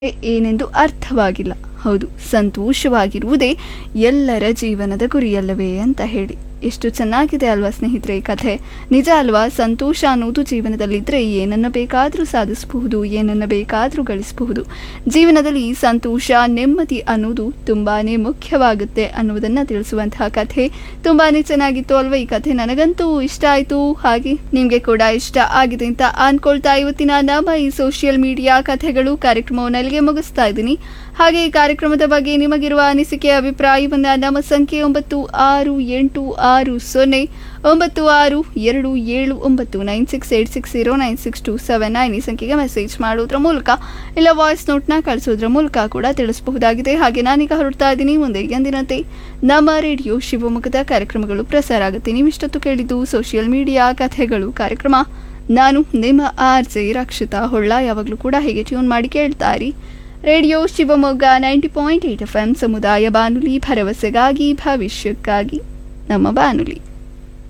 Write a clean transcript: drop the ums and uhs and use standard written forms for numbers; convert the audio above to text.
ಏನೆಂದು ಅರ್ಥವಾಗಿಲ್ಲ. ಹೌದು, ಸಂತೋಷವಾಗಿರುವುದೇ ಎಲ್ಲರ ಜೀವನದ ಗುರಿಯಲ್ಲವೇ ಅಂತ ಹೇಳಿ. ಎಷ್ಟು ಚೆನ್ನಾಗಿದೆ ಅಲ್ವಾ ಸ್ನೇಹಿತರೆ ಈ ಕಥೆ. ನಿಜ ಅಲ್ವಾ, ಸಂತೋಷ ಅನ್ನೋದು ಜೀವನದಲ್ಲಿದ್ದರೆ ಏನನ್ನ ಬೇಕಾದರೂ ಸಾಧಿಸಬಹುದು, ಏನನ್ನ ಬೇಕಾದರೂ ಗಳಿಸಬಹುದು. ಜೀವನದಲ್ಲಿ ಸಂತೋಷ, ನೆಮ್ಮದಿ ಅನ್ನೋದು ತುಂಬಾನೇ ಮುಖ್ಯವಾಗುತ್ತೆ ಅನ್ನೋದನ್ನ ತಿಳಿಸುವಂತಹ ಕಥೆ. ತುಂಬಾನೇ ಚೆನ್ನಾಗಿತ್ತು ಅಲ್ವಾ ಈ ಕಥೆ. ನನಗಂತೂ ಇಷ್ಟ ಆಯಿತು, ಹಾಗೆ ನಿಮಗೆ ಕೂಡ ಇಷ್ಟ ಆಗಿದೆ ಅಂತ ಅನ್ಕೊಳ್ತಾ ಇವತ್ತಿನ ನಮ್ಮ ಈ ಸೋಷಿಯಲ್ ಮೀಡಿಯಾ ಕಥೆಗಳು ಕಾರ್ಯಕ್ರಮವನ್ನು ಅಲ್ಲಿಗೆ ಮುಗಿಸ್ತಾ ಇದ್ದೀನಿ. ಹಾಗೆ ಈ ಕಾರ್ಯಕ್ರಮದ ಬಗ್ಗೆ ನಿಮಗಿರುವ ಅನಿಸಿಕೆ ಅಭಿಪ್ರಾಯವನ್ನ ನಮ್ಮ ಸಂಖ್ಯೆ 9686262796809627 ಈ ಸಂಖ್ಯೆಗೆ ಮೆಸೇಜ್ ಮಾಡೋದ್ರ ಮೂಲಕ ಇಲ್ಲ ವಾಯ್ಸ್ ನೋಟ್ನ ಕಳಿಸೋದ್ರ ಮೂಲಕ ಕೂಡ ತಿಳಿಸಬಹುದಾಗಿದೆ. ಹಾಗೆ ನಾನೀಗ ಹೊರಡ್ತಾ ಇದ್ದೀನಿ. ಮುಂದೆ ಎಂದಿನಂತೆ ನಮ್ಮ ರೇಡಿಯೋ ಶಿವಮೊಗ್ಗದ ಕಾರ್ಯಕ್ರಮಗಳು ಪ್ರಸಾರ ಆಗುತ್ತೆ. ನೀವಿಷ್ಟೊತ್ತು ಕೇಳಿದ್ದು ಸೋಷಿಯಲ್ ಮೀಡಿಯಾ ಕಥೆಗಳು ಕಾರ್ಯಕ್ರಮ. ನಾನು ನಿಮ್ಮ RJ ರಕ್ಷಿತಾ ಹೊಳ್ಳ. ಯಾವಾಗಲೂ ಕೂಡ ಹೇಗೆ ಟ್ಯೂನ್ ಮಾಡಿ ಕೇಳ್ತಾ ಇರಿ ರೇಡಿಯೋ ಶಿವಮೊಗ್ಗ 90.8 FM ಸಮುದಾಯ ಬಾನುಲಿ, ಭರವಸೆಗಾಗಿ ಭವಿಷ್ಯಕ್ಕಾಗಿ ನಮ್ಮ ಬಾನುಲಿ.